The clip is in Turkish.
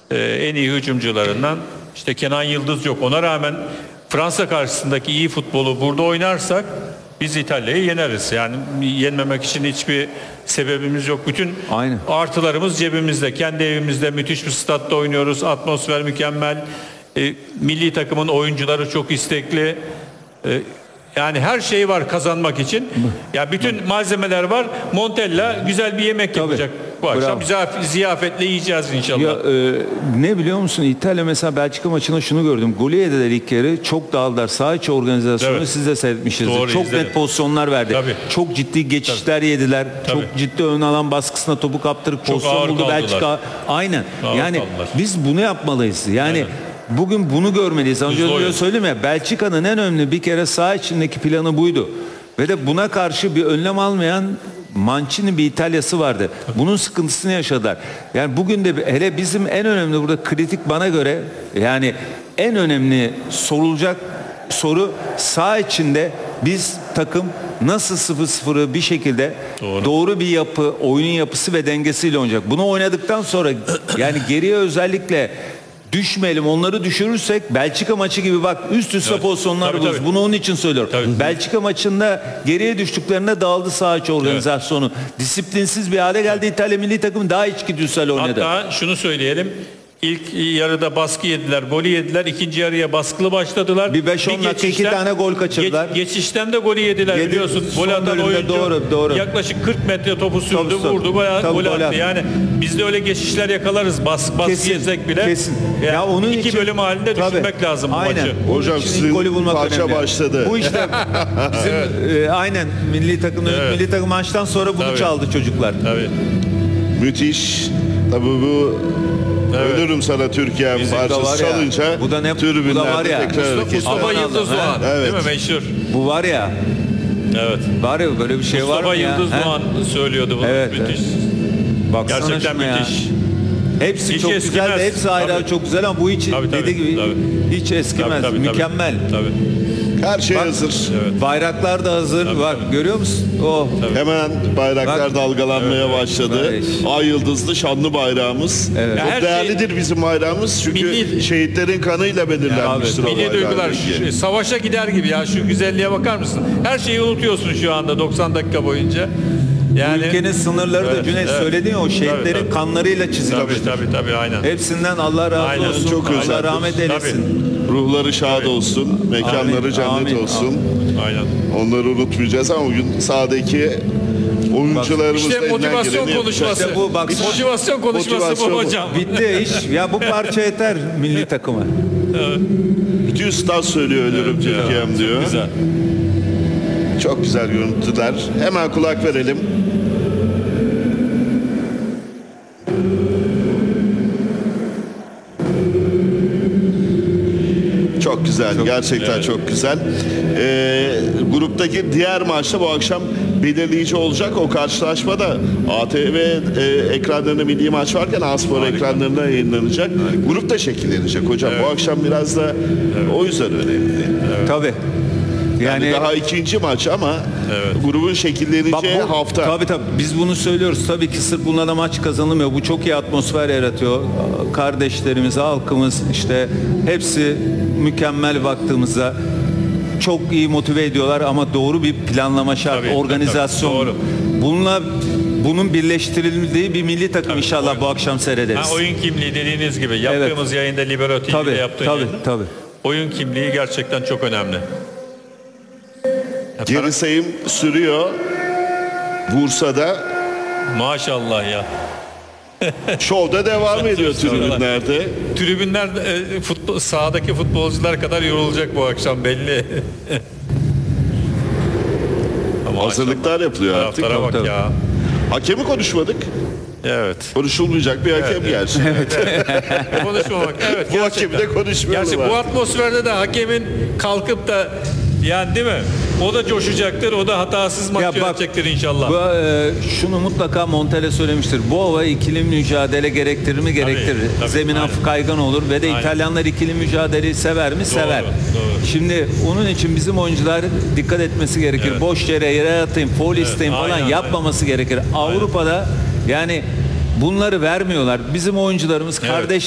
en iyi hücumcularından. İşte Kenan Yıldız yok. Ona rağmen Fransa karşısındaki iyi futbolu burada oynarsak biz İtalya'yı yeneriz. Yani yenmemek için hiçbir sebebimiz yok. Bütün Aynen. artılarımız cebimizde. Kendi evimizde müthiş bir statta oynuyoruz. Atmosfer mükemmel. Milli takımın oyuncuları çok istekli. Yani her şey var kazanmak için. Ya bütün malzemeler var. Montella güzel bir yemek yapacak bu akşam. Ziyafetle yiyeceğiz inşallah. Ya, ne biliyor musun? İtalya mesela Belçika maçında şunu gördüm. Golü yediler ilk yarı. Çok dağıldılar. Sağ içi organizasyonu Evet. siz de seyretmişsinizdir. Doğru, çok izledim. net pozisyonlar verdi. Tabii. Çok ciddi geçişler yediler. Tabii. Çok ciddi ön alan baskısına topu kaptırıp Çok pozisyon ağır buldu kaldılar. Belçika. Aynen. Ağır Yani kaldılar. biz bunu yapmalıyız. Yani bugün bunu görmeliyiz. Önce oyun. söyleyeyim ya, Belçika'nın en önemli bir kere saha içindeki planı buydu. Ve de buna karşı bir önlem almayan Mancini bir İtalya'sı vardı. Bunun sıkıntısını yaşadılar. Yani bugün de hele bizim en önemli burada kritik bana göre, yani en önemli sorulacak soru, saha içinde biz takım nasıl 0-0'ı bir şekilde doğru bir yapı, oyunun yapısı ve dengesiyle oynayacak. Bunu oynadıktan sonra yani geriye özellikle düşmeyelim, onları düşürürsek Belçika maçı gibi bak üst üste pozisyonlar Tabii, buluruz. tabii. Bunu onun için söylüyorum. Tabii. Belçika maçında geriye düştüklerinde dağıldı saha içi organizasyonu. Disiplinsiz bir hale geldi İtalya milli takımı, daha içgüdüsel oynadı. Hatta şunu söyleyelim. İlk yarıda baskı yediler, golü yediler. İkinci yarıya baskılı başladılar. Bir 5-10 dakika iki tane gol kaçırdılar. Geçişten de golü yediler, Yedi, biliyorsun. son Gol atan bölümde oyuncu doğru. yaklaşık 40 metre topu sürdü, Tabii, vurdu, bayağı tabii, gol gol attı. attı. Yani biz de öyle geçişler yakalarız. Baskı Kesin, yesek bile. kesin. Yani Ya onun iki için- bölüm halinde Tabii. düşünmek lazım bu Aynen. maçı. Onun Hocam için ilk sizin golü bulmak parça önemli. başladı. Bu işte bizim aynen milli takım maçtan sonra bunu Tabii. çaldı çocuklar. Tabii. Müthiş. Tabii bu ölürüm sana Türkiye'm Bizim de var parçası ya, çalınca bu da ne- bu da tribünlerde var ya, tekrar hareket. Mustafa Yıldız Doğan, Evet. değil mi? Meşhur. Bu var ya, Evet. böyle bir şey var Mustafa mı ya? Yıldız He? Doğan söylüyordu bunu. Evet, Müthiş. Baksana Gerçekten şuna ya. müthiş. Hepsi Hiç çok eskimez. güzel de hepsi ayrı Tabii. çok güzel ama bu hiç Tabii, dediği gibi tabii. hiç eskimez. Tabii. Mükemmel. Tabii. Her şey Bak, hazır. Bayraklar da hazır. Bak görüyor musun? Oh. Hemen bayraklar Bak. dalgalanmaya başladı. Evet. Ay yıldızlı şanlı bayrağımız. Evet. Çok Her değerlidir bizim bayrağımız. Çünkü Milli- şehitlerin kanıyla belirlenmiştir o Milli bayrağın duygular rengi. savaşa gider gibi ya, şu güzelliğe bakar mısın? Her şeyi unutuyorsun şu anda 90 dakika boyunca. Yani Ülkenin sınırları da Evet, Cüneyt evet. söyledin ya, o şehitlerin Tabii. kanlarıyla çizilmiş. tabii aynen. Hepsinden Allah razı Aynen, olsun. çok Allah özeldir. rahmet eylesin. Ruhları şad olsun, mekanları Amin, cennet amin, olsun. Aynen. Onları unutmayacağız ama bugün sahadaki oyuncularımız İşte elinden motivasyon geleni konuşması. yapacak. İşte bu, bak- Motivasyon konuşması Motivasyon bu bu. hocam. Bitti iş. Ya bu parça yeter milli takıma. Bütün stat söylüyor ölürüm Türkiye'm diyor. Güzel. Çok güzel görüntüler. Hemen kulak verelim. Çok güzel, gerçekten çok güzel. Gruptaki diğer maçta bu akşam belirleyici olacak. O karşılaşma da ATV ekranlarında milli maç varken A-Spor ekranlarında yayınlanacak. Grup da şekillenecek hocam. Bu akşam biraz da o yüzden önemli. Tabii. Yani daha ikinci maç ama grubun şekilleneceği hafta. Tabii biz bunu söylüyoruz. Tabii ki sırf bununla da maç kazanılmıyor. Bu çok iyi atmosfer yaratıyor. Kardeşlerimiz, halkımız işte hepsi mükemmel baktığımızda çok iyi motive ediyorlar ama doğru bir planlama şart, Tabii, organizasyon. tabii, doğru. Bunun birleştirildiği bir milli takım inşallah bu akşam seyrederiz. Oyun kimliği dediğiniz gibi yaptığımız yayında Libero TV'de Tabii, yaptığın tabii, yayın. tabii. Oyun kimliği gerçekten çok önemli. Geri sayım sürüyor. Bursa'da Maşallah ya. şovda devam ediyor tribünlerde. Tribünler sahadaki futbolcular kadar yorulacak bu akşam belli. Ama Hazırlıklar yapılıyor artık. taraftara bak Tabii. ya. Hakemi konuşmadık. Evet. Konuşulmayacak bir hakem gerçi. Konuşmamak. Evet. Bu hakemi de konuşmayalım. Gerçi bu atmosferde de hakemin kalkıp da yani değil mi? O da coşacaktır. O da hatasız maç yönetecektir inşallah. Şunu mutlaka Montella söylemiştir. Bu hava ikili mücadele gerektirir mi? Gerektirir. tabii, Zemin aynen. hafif kaygan olur ve de Aynen. İtalyanlar ikili mücadeleyi sever mi? Sever. doğru. Şimdi onun için bizim oyuncular dikkat etmesi gerekir. Evet. Boş yere atayım, foul isteyim falan aynen, yapmaması gerekir. Avrupa'da yani bunları vermiyorlar. Bizim oyuncularımız kardeş